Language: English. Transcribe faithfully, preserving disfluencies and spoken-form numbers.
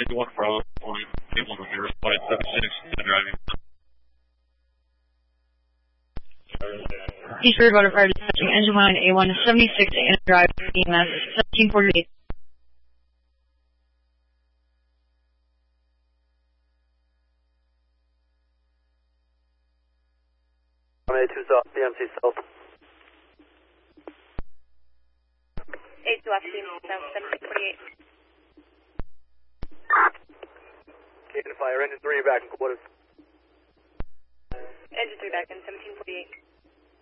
one Bravo, point eight one zero, flight seven six, driving. East River Butterfly dispatching engine line A one seventy-six and drive E M S seventeen forty-eight. A two South, C M C South. A two F C South seventeen forty-eight. Cannon fire, engine three back in quarters. Engine three back in seventeen forty-eight.